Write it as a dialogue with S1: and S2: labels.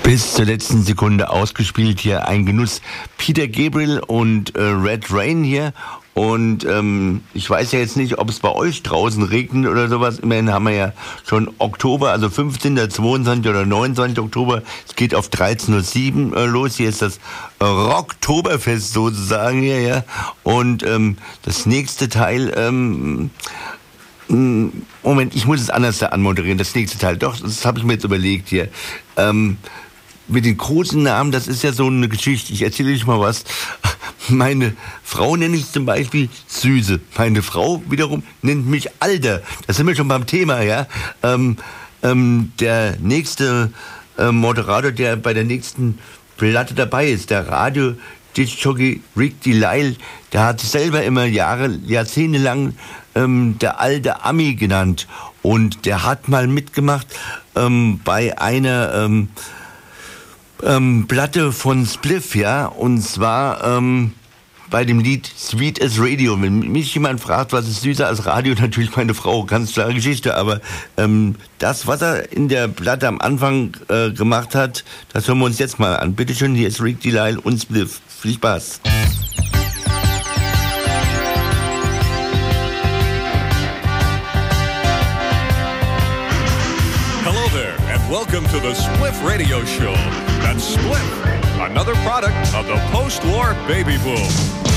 S1: Bis zur letzten Sekunde ausgespielt hier ein Genuss. Peter Gabriel und Red Rain hier. Und ich weiß ja jetzt nicht, ob es bei euch draußen regnet oder sowas. Immerhin haben wir ja schon Oktober, also 15., 22. oder 29. Oktober. Es geht auf 13.07 Uhr los. Hier ist das Rocktoberfest sozusagen hier, ja. Und das nächste Teil... Moment, ich muss es anders da anmoderieren, das nächste Teil. Doch, das habe ich mir jetzt überlegt hier. Mit den großen Namen, das ist ja so eine Geschichte. Ich erzähle euch mal was. Meine Frau nenne ich zum Beispiel Süße. Meine Frau wiederum nennt mich Alter. Da sind wir schon beim Thema, ja. Der nächste Moderator, der bei der nächsten Platte dabei ist, der Radio-Disc-Jockey Rick Delisle, der hat sich selber immer Jahrzehnte lang der alte Ami genannt. Und der hat mal mitgemacht bei einer Platte von Spliff, ja, und zwar bei dem Lied Sweet as Radio. Wenn mich jemand fragt, was ist süßer als Radio, natürlich meine Frau, ganz klare Geschichte, aber das, was er in der Platte am Anfang gemacht hat, das hören wir uns jetzt mal an. Bitte schön, hier ist Rick Delisle und Spliff. Viel Spaß.
S2: Welcome to the Spliff Radio Show. That's Spliff, another product of the post-war baby boom.